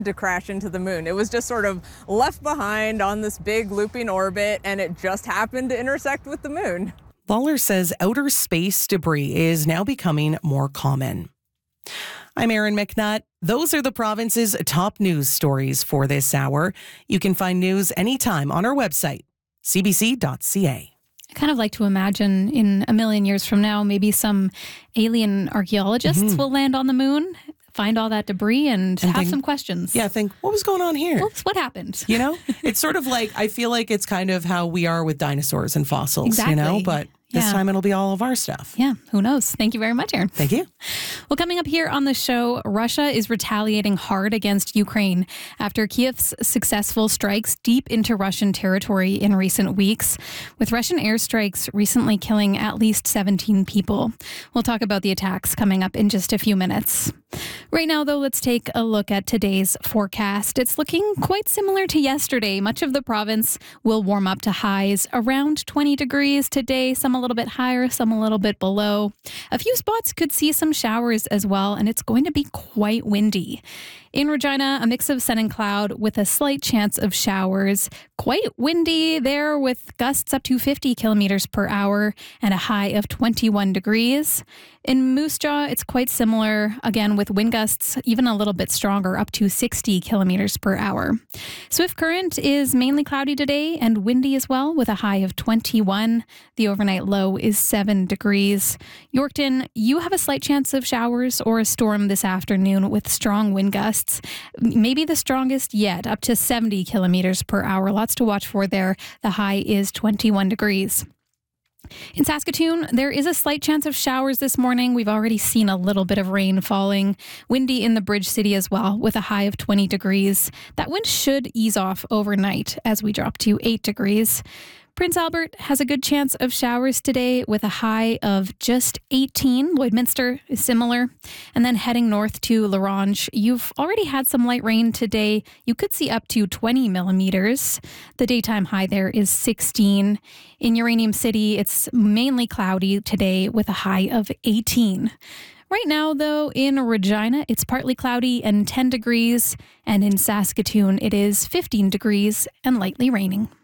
to crash into the moon. It was just sort of left behind on this big looping orbit, and it just happened to intersect with the moon. Lawler says outer space debris is now becoming more common. I'm Erin McNutt. Those are the province's top news stories for this hour. You can find news anytime on our website, cbc.ca. I kind of like to imagine in a million years from now, maybe some alien archaeologists will land on the moon, find all that debris and have think, some questions. Yeah, think, what was going on here? Whoops, what happened? You know, it's sort of like, I feel like it's kind of how we are with dinosaurs and fossils, Exactly. you know, but this time it'll be all of our stuff. Yeah, who knows? Thank you very much, Erin. Thank you. Well, coming up here on the show, Russia is retaliating hard against Ukraine after Kiev's successful strikes deep into Russian territory in recent weeks, with Russian airstrikes recently killing at least 17 people. We'll talk about the attacks coming up in just a few minutes. Right now, though, let's take a look at today's forecast. It's looking quite similar to yesterday. Much of the province will warm up to highs around 20 degrees today, some a little bit higher, some a little bit below. A few spots could see some showers as well, and it's going to be quite windy. In Regina, a mix of sun and cloud with a slight chance of showers. Quite windy there with gusts up to 50 kilometers per hour and a high of 21 degrees. In Moose Jaw, it's quite similar, again with wind gusts even a little bit stronger, up to 60 kilometers per hour. Swift Current is mainly cloudy today and windy as well with a high of 21. The overnight low is 7 degrees. Yorkton, you have a slight chance of showers or a storm this afternoon with strong wind gusts. Maybe the strongest yet, up to 70 kilometers per hour. Lots to watch for there. The high is 21 degrees. In Saskatoon, there is a slight chance of showers this morning. We've already seen a little bit of rain falling. Windy in the Bridge City as well, with a high of 20 degrees. That wind should ease off overnight as we drop to 8 degrees. Prince Albert has a good chance of showers today with a high of just 18. Lloydminster is similar. And then heading north to La Ronge, you've already had some light rain today. You could see up to 20 millimeters. The daytime high there is 16. In Uranium City, it's mainly cloudy today with a high of 18. Right now, though, in Regina, it's partly cloudy and 10 degrees. And in Saskatoon, it is 15 degrees and lightly raining.